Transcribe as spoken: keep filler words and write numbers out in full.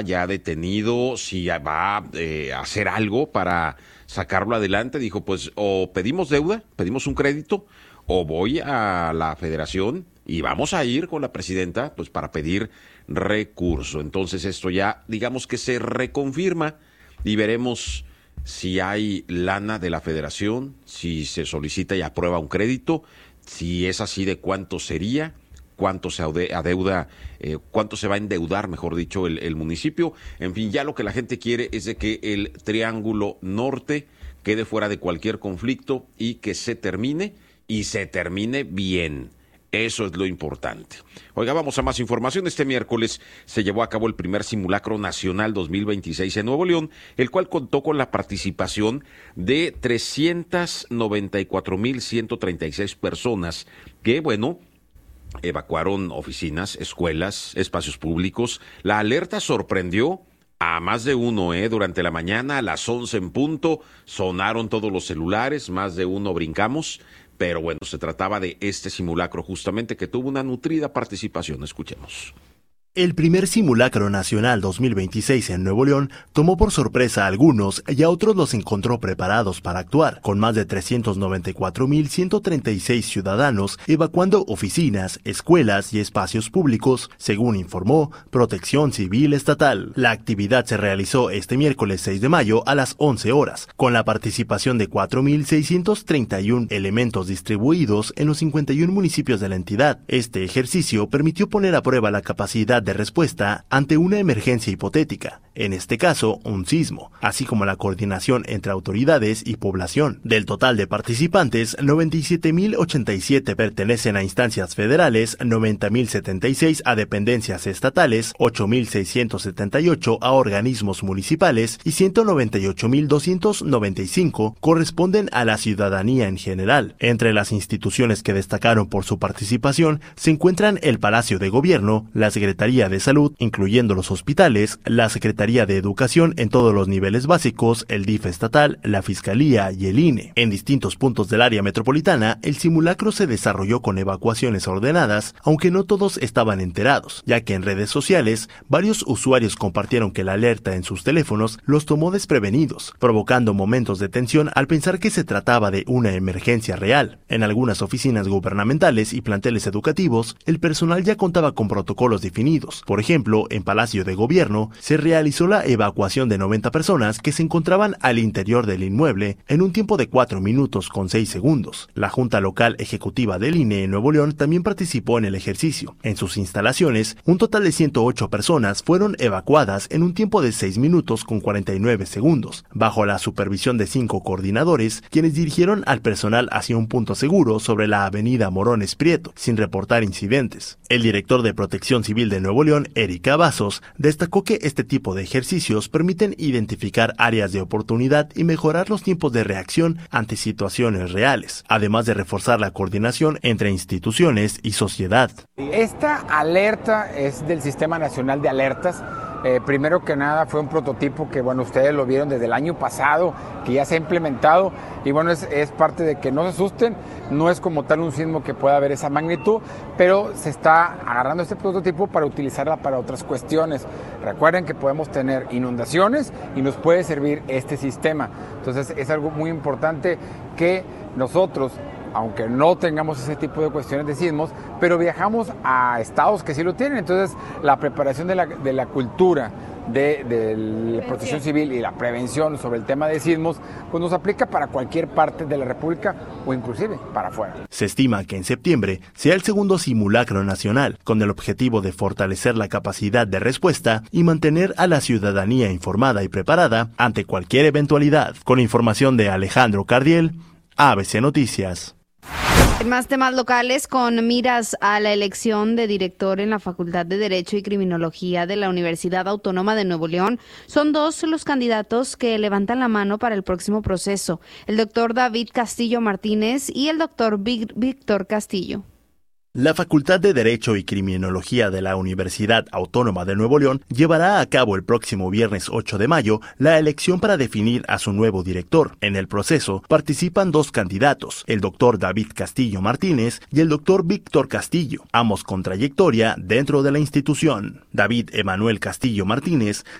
ya detenido, si va eh, a hacer algo para sacarlo adelante. Dijo, pues o pedimos deuda, pedimos un crédito, o voy a la federación y vamos a ir con la presidenta pues para pedir recurso. Entonces esto ya digamos que se reconfirma y veremos si hay lana de la federación, si se solicita y aprueba un crédito, si es así, de cuánto sería, cuánto se adeuda, eh, cuánto se va a endeudar, mejor dicho, el, el municipio. En fin, ya lo que la gente quiere es de que el Triángulo Norte quede fuera de cualquier conflicto y que se termine, y se termine bien. Eso es lo importante. Oiga, vamos a más información. Este miércoles se llevó a cabo el primer Simulacro Nacional dos mil veintiséis en Nuevo León, el cual contó con la participación de trescientas noventa y cuatro mil ciento treinta y seis personas que, bueno, evacuaron oficinas, escuelas, espacios públicos. La alerta sorprendió a más de uno, ¿eh? Durante la mañana, a las once en punto, sonaron todos los celulares, más de uno brincamos. Pero bueno, se trataba de este simulacro justamente que tuvo una nutrida participación. Escuchemos. El primer Simulacro Nacional dos mil veintiséis en Nuevo León tomó por sorpresa a algunos y a otros los encontró preparados para actuar, con más de trescientos noventa y cuatro mil ciento treinta y seis ciudadanos evacuando oficinas, escuelas y espacios públicos, según informó Protección Civil Estatal. La actividad se realizó este miércoles seis de mayo a las once horas, con la participación de cuatro mil seiscientos treinta y uno elementos distribuidos en los cincuenta y uno municipios de la entidad. Este ejercicio permitió poner a prueba la capacidad de respuesta ante una emergencia hipotética, en este caso un sismo, así como la coordinación entre autoridades y población. Del total de participantes, noventa y siete mil ochenta y siete pertenecen a instancias federales, noventa mil setenta y seis a dependencias estatales, ocho mil seiscientos setenta y ocho a organismos municipales y ciento noventa y ocho mil doscientos noventa y cinco corresponden a la ciudadanía en general. Entre las instituciones que destacaron por su participación se encuentran el Palacio de Gobierno, la Secretaría de Salud, incluyendo los hospitales, la Secretaría de Educación en todos los niveles básicos, el D I F estatal, la Fiscalía y el I N E. En distintos puntos del área metropolitana, el simulacro se desarrolló con evacuaciones ordenadas, aunque no todos estaban enterados, ya que en redes sociales varios usuarios compartieron que la alerta en sus teléfonos los tomó desprevenidos, provocando momentos de tensión al pensar que se trataba de una emergencia real. En algunas oficinas gubernamentales y planteles educativos, el personal ya contaba con protocolos definidos. Por ejemplo, en Palacio de Gobierno se realizó la evacuación de noventa personas que se encontraban al interior del inmueble en un tiempo de cuatro minutos con seis segundos. La Junta Local Ejecutiva del I N E en Nuevo León también participó en el ejercicio. En sus instalaciones, un total de ciento ocho personas fueron evacuadas en un tiempo de seis minutos con cuarenta y nueve segundos, bajo la supervisión de cinco coordinadores, quienes dirigieron al personal hacia un punto seguro sobre la avenida Morones Prieto, sin reportar incidentes. El director de Protección Civil de Nuevo León, Erika Vasos, destacó que este tipo de ejercicios permiten identificar áreas de oportunidad y mejorar los tiempos de reacción ante situaciones reales, además de reforzar la coordinación entre instituciones y sociedad. Esta alerta es del Sistema Nacional de Alertas. Eh, primero que nada fue un prototipo que, bueno, ustedes lo vieron desde el año pasado, que ya se ha implementado y bueno, es, es parte de que no se asusten, no es como tal un sismo que pueda haber esa magnitud, pero se está agarrando este prototipo para utilizarla para otras cuestiones. Recuerden que podemos tener inundaciones y nos puede servir este sistema, entonces es algo muy importante que nosotros, aunque no tengamos ese tipo de cuestiones de sismos, pero viajamos a estados que sí lo tienen, entonces la preparación de la, de la cultura de, de la protección civil y la prevención sobre el tema de sismos, pues nos aplica para cualquier parte de la República o inclusive para afuera. Se estima que en septiembre sea el segundo simulacro nacional, con el objetivo de fortalecer la capacidad de respuesta y mantener a la ciudadanía informada y preparada ante cualquier eventualidad. Con información de Alejandro Cardiel, A B C Noticias. Más temas locales con miras a la elección de director en la Facultad de Derecho y Criminología de la Universidad Autónoma de Nuevo León. Son dos los candidatos que levantan la mano para el próximo proceso, el doctor David Castillo Martínez y el doctor Víctor Castillo. La Facultad de Derecho y Criminología de la Universidad Autónoma de Nuevo León llevará a cabo el próximo viernes ocho de mayo la elección para definir a su nuevo director. En el proceso participan dos candidatos, el doctor David Castillo Martínez y el doctor Víctor Castillo, ambos con trayectoria dentro de la institución. David Emanuel Castillo Martínez